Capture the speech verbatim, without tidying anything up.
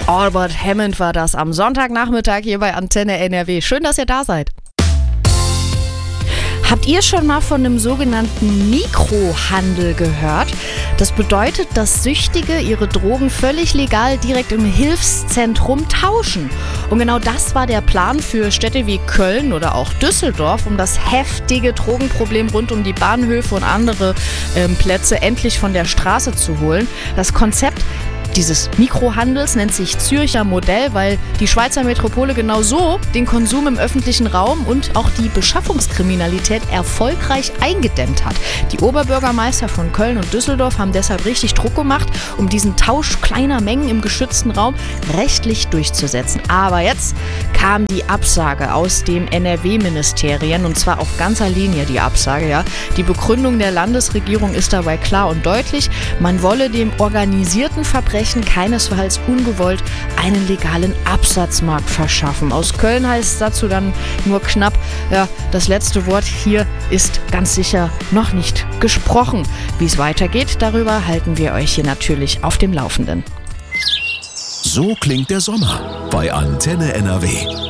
Albert Hammond war das am Sonntagnachmittag hier bei Antenne N R W. Schön, dass ihr da seid. Habt ihr schon mal von einem sogenannten Mikrohandel gehört? Das bedeutet, dass Süchtige ihre Drogen völlig legal direkt im Hilfszentrum tauschen. Und genau das war der Plan für Städte wie Köln oder auch Düsseldorf, um das heftige Drogenproblem rund um die Bahnhöfe und andere ähm, Plätze endlich von der Straße zu holen. Das Konzept dieses Mikrohandels nennt sich Zürcher Modell, weil die Schweizer Metropole genau so den Konsum im öffentlichen Raum und auch die Beschaffungskriminalität erfolgreich eingedämmt hat. Die Oberbürgermeister von Köln und Düsseldorf haben deshalb richtig Druck gemacht, um diesen Tausch kleiner Mengen im geschützten Raum rechtlich durchzusetzen. Aber jetzt kam die Absage aus dem N R W-Ministerien, und zwar auf ganzer Linie die Absage. Ja. Die Begründung der Landesregierung ist dabei klar und deutlich. Man wolle dem organisierten Verbrechen keinesfalls ungewollt einen legalen Absatzmarkt verschaffen. Aus Köln heißt es dazu dann nur knapp, ja, das letzte Wort hier ist ganz sicher noch nicht gesprochen. Wie es weitergeht, darüber halten wir euch hier natürlich auf dem Laufenden. So klingt der Sommer bei Antenne N R W.